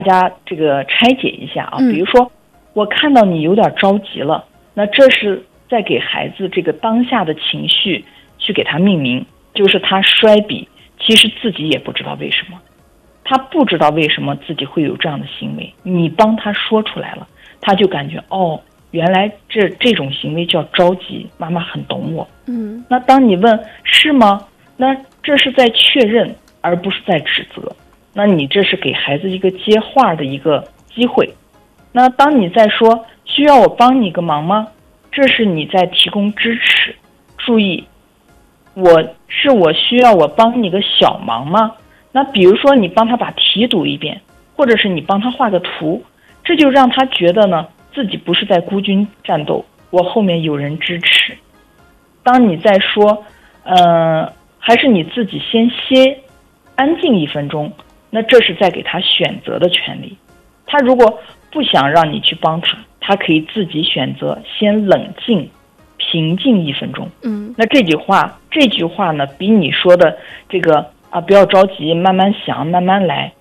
大家这个拆解一下啊。比如说，我看到你有点着急了，那这是在给孩子这个当下的情绪去给他命名，就是他摔笔，其实自己也不知道为什么，他不知道为什么自己会有这样的行为，你帮他说出来了，他就感觉原来这种行为叫着急，妈妈很懂我。那当你问是吗？那这是在确认，而不是在指责。那你这是给孩子一个接话的一个机会。那当你在说需要我帮你个忙吗？这是你在提供支持。注意，我需要我帮你个小忙吗？那比如说你帮他把题读一遍，或者是你帮他画个图，这就让他觉得呢自己不是在孤军战斗，我后面有人支持。当你在说还是你自己先歇安静1分钟，那这是在给他选择的权利。他如果不想让你去帮他，他可以自己选择先冷静平静1分钟。那这句话呢，比你说的这个不要着急，慢慢想，慢慢来，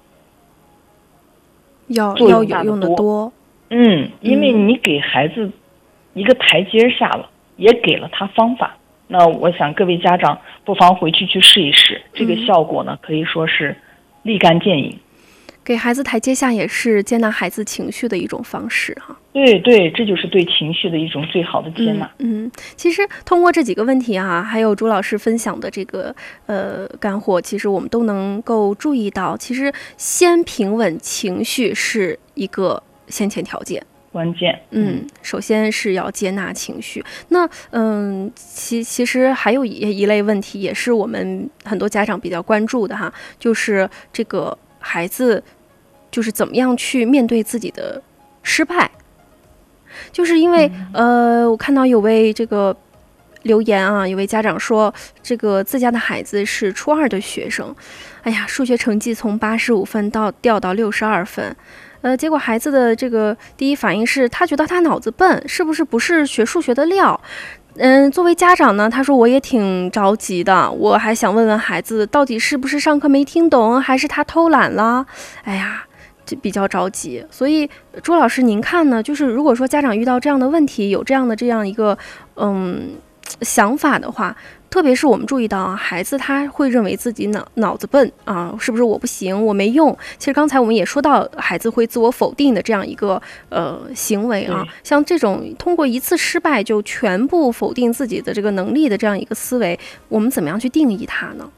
要有用的多。 因为你给孩子一个台阶下了，也给了他方法。那我想各位家长不妨回去试一试，这个效果呢可以说是立竿见影。 给孩子台阶下也是接纳孩子情绪的一种方式哈。 对，这就是对情绪的一种最好的接纳。 其实通过这几个问题还有朱老师分享的这个干货，其实我们都能够注意到，其实先平稳情绪是一个先前条件。 关键， 首先是要接纳情绪。那其实还有一类问题，也是我们很多家长比较关注的就是这个孩子就是怎么样去面对自己的失败。就是因为我看到有位这个留言有位家长说，这个自家的孩子是初2的学生，数学成绩从85分掉到62分。结果孩子的这个第一反应是他觉得他脑子笨，是不是学数学的料。作为家长呢，他说我也挺着急的，我还想问问孩子到底是不是上课没听懂，还是他偷懒了。这比较着急。所以朱老师您看呢，就是如果说家长遇到这样的问题，有这样一个想法的话，特别是我们注意到孩子他会认为自己脑子笨是不是我不行，我没用。其实刚才我们也说到孩子会自我否定的这样一个行为像这种通过一次失败就全部否定自己的这个能力的这样一个思维，我们怎么样去定义它呢？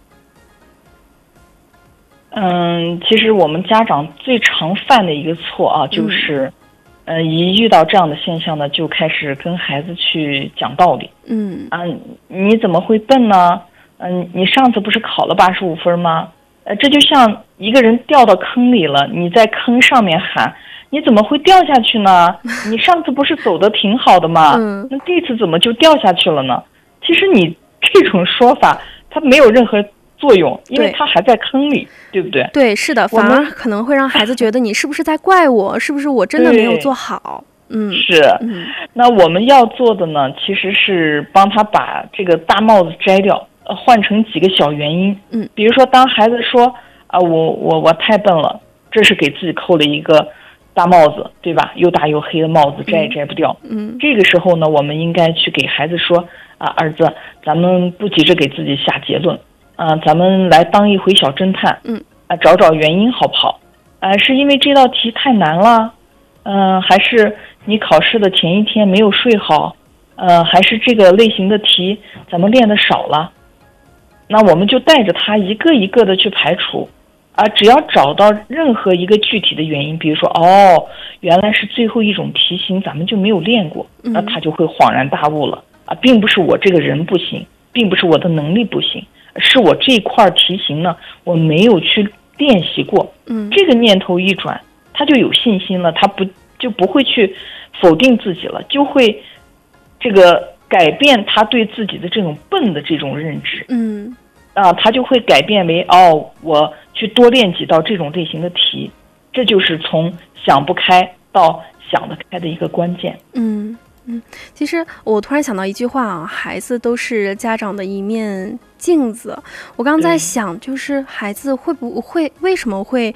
其实我们家长最常犯的一个错就是一遇到这样的现象呢，就开始跟孩子去讲道理。你怎么会笨呢？你上次不是考了85分吗？这就像一个人掉到坑里了，你在坑上面喊，你怎么会掉下去呢？你上次不是走得挺好的吗？那这次怎么就掉下去了呢？其实你这种说法它没有任何作用，因为他还在坑里，对不对？ 对，是的，反而可能会让孩子觉得你是不是在怪我，是不是我真的没有做好。 那我们要做的呢，其实是帮他把这个大帽子摘掉，换成几个小原因。比如说当孩子说我太笨了，这是给自己扣了一个大帽子，对吧？又大又黑的帽子摘也摘不掉。这个时候呢，我们应该去给孩子说儿子，咱们不急着给自己下结论，咱们来当一回小侦探，找找原因好不好？是因为这道题太难了，还是你考试的前一天没有睡好，还是这个类型的题咱们练的少了？那我们就带着他一个一个的去排除，只要找到任何一个具体的原因，比如说原来是最后一种题型咱们就没有练过，那他就会恍然大悟了，并不是我这个人不行，并不是我的能力不行，是我这一块题型呢我没有去练习过。这个念头一转，他就有信心了，他就不会去否定自己了，就会这个改变他对自己的这种笨的这种认知。他就会改变为我去多练几道这种类型的题，这就是从想不开到想得开的一个关键。 其实我突然想到一句话孩子都是家长的一面镜子。我刚在想，就是孩子会不会为什么会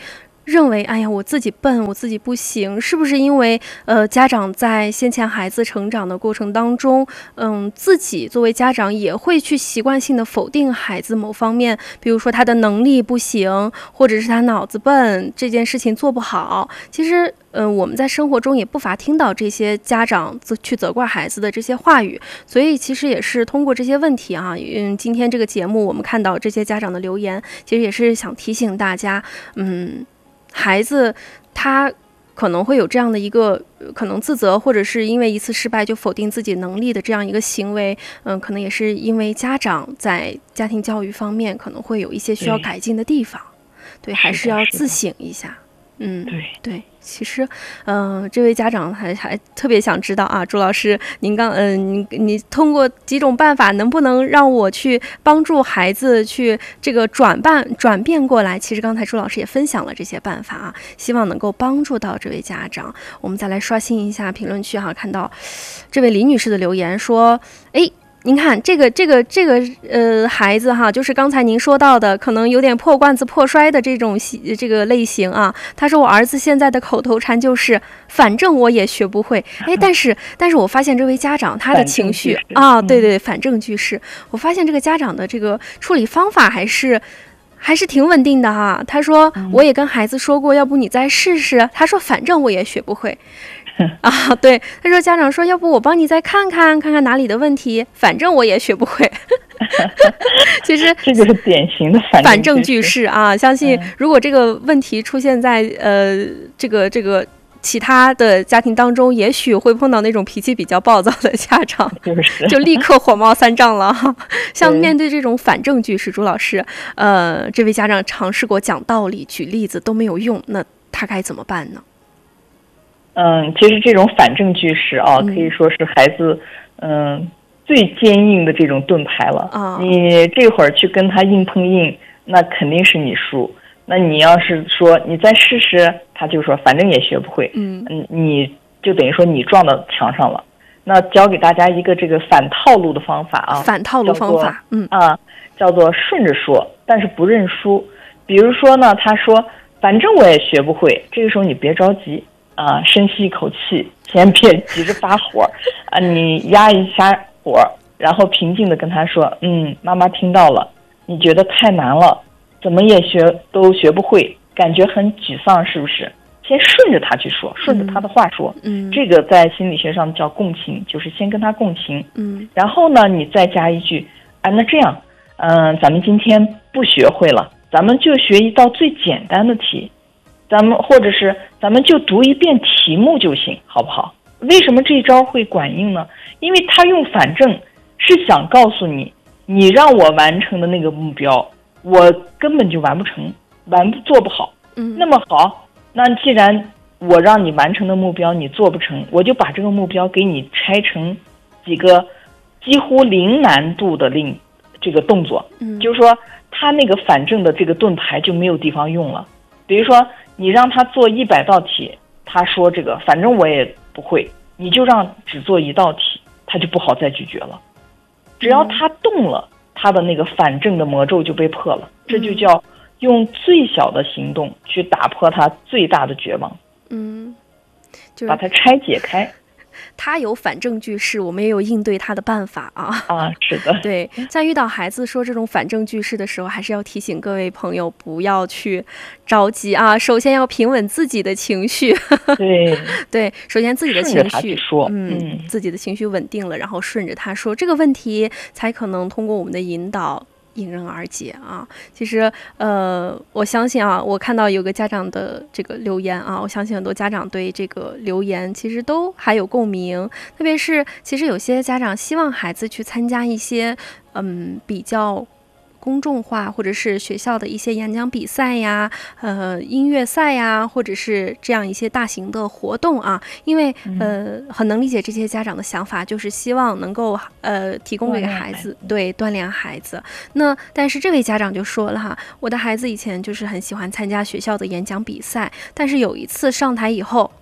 认为，哎呀，我自己笨，我自己不行，是不是因为家长在先前孩子成长的过程当中，自己作为家长也会去习惯性的否定孩子某方面，比如说他的能力不行，或者是他脑子笨，这件事情做不好。其实我们在生活中也不乏听到这些家长去责怪孩子的这些话语，所以其实也是通过这些问题啊，今天这个节目我们看到这些家长的留言，其实也是想提醒大家，孩子他可能会有这样的一个可能自责，或者是因为一次失败就否定自己能力的这样一个行为，可能也是因为家长在家庭教育方面可能会有一些需要改进的地方，对，还是要自省一下。对，其实，这位家长还特别想知道啊，朱老师，您你通过几种办法，能不能让我去帮助孩子去这个转变过来？其实刚才朱老师也分享了这些办法啊，希望能够帮助到这位家长。我们再来刷新一下评论区哈，看到这位李女士的留言说，您看这个孩子哈，就是刚才您说到的，可能有点破罐子破摔的这种这个类型啊。他说我儿子现在的口头禅就是反正我也学不会。但是我发现这位家长他的情绪啊，对，反正句式，我发现这个家长的这个处理方法还是挺稳定的哈。他说我也跟孩子说过，要不你再试试。他说反正我也学不会。对，他说家长说要不我帮你再看看哪里的问题，反正我也学不会。其实这就是典型的反正句式啊。相信如果这个问题出现在这个其他的家庭当中，也许会碰到那种脾气比较暴躁的家长，就立刻火冒三丈了。像面对这种反正句式，朱老师，这位家长尝试过讲道理、举例子都没有用，那他该怎么办呢？ 其实这种反证句式啊，可以说是孩子最坚硬的这种盾牌了。你这会儿去跟他硬碰硬，那肯定是你输。那你要是说你再试试，他就说反正也学不会。你就等于说你撞到墙上了。那教给大家一个这个反套路的方法啊， 反套路方法， 叫做顺着说，但是不认输。比如说呢，他说反正我也学不会，这个时候你别着急。深吸一口气，先别急着发火你压一下火，然后平静的跟他说，妈妈听到了，你觉得太难了，怎么也都学不会，感觉很沮丧是不是？先顺着他去说，顺着他的话说，这个在心理学上叫共情，就是先跟他共情，然后呢，你再加一句，那这样，咱们今天不学会了，咱们就学一道最简单的题。或者是咱们就读一遍题目就行，好不好？为什么这一招会管用呢？因为他用反正是想告诉你，你让我完成的那个目标，我根本就完不成，做不好。那么好，那既然我让你完成的目标你做不成，我就把这个目标给你拆成几个几乎零难度的这个动作。就是说他那个反正的这个盾牌就没有地方用了。比如说你让他做100道题，他说这个反正我也不会，你就只做1道题，他就不好再咀嚼了。只要他动了，他的那个反正的魔咒就被破了。这就叫用最小的行动去打破他最大的绝望。就是把它拆解开。 他有反证句式，我们也有应对他的办法啊。 是的， 对，在遇到孩子说这种反证句式的时候，还是要提醒各位朋友不要去着急啊。首先要平稳自己的情绪。对，首先自己的情绪说， 自己的情绪稳定了，然后顺着他说，这个问题才可能通过我们的引导迎刃而解啊。其实我相信啊，我看到有个家长的这个留言啊，我相信很多家长对这个留言其实都还有共鸣，特别是其实有些家长希望孩子去参加一些比较公众化或者是学校的一些演讲比赛呀，音乐赛呀，或者是这样一些大型的活动啊。因为很能理解这些家长的想法，就是希望能够提供给孩子，对，锻炼孩子。那但是这位家长就说了哈，我的孩子以前就是很喜欢参加学校的演讲比赛，但是有一次上台以后，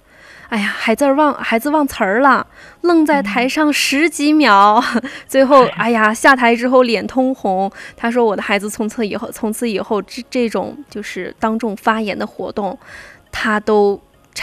哎呀，孩子忘词儿了，愣在台上10几秒，最后哎呀下台之后脸通红。他说我的孩子从此以后这种就是当众发言的活动，他都